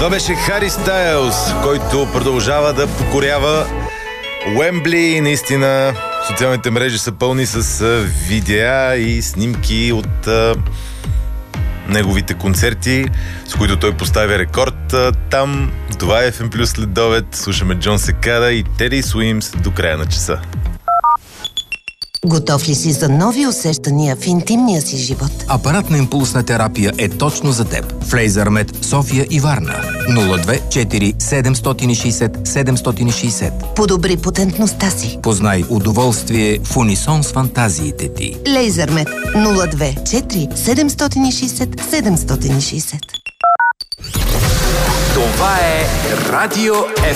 Това беше Хари Стайлс, който продължава да покорява Уембли. Наистина, социалните мрежи са пълни с видеа и снимки от неговите концерти, с които той поставя рекорд там. Това е FM Plus следобед. Слушаме Джон Секада и Теди Суимс до края на часа. Готов ли си за нови усещания в интимния си живот? Апаратна импулсна терапия е точно за теб. В Лейзърмед, София и Варна. 02 4 760 760. Подобри потентността си. Познай удоволствие в унисон с фантазиите ти. Лейзърмед 02 4 760 760. Това е Радио